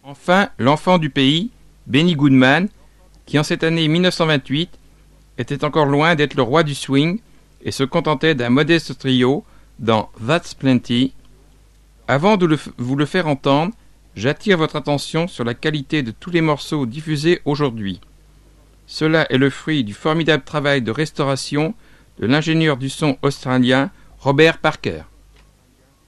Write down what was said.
Enfin, l'enfant du pays, Benny Goodman, qui en cette année 1928 était encore loin d'être le roi du swing et se contentait d'un modeste trio dans That's Plenty. Avant de vous le faire entendre, j'attire votre attention sur la qualité de tous les morceaux diffusés aujourd'hui. Cela est le fruit du formidable travail de restauration de l'ingénieur du son australien Robert Parker.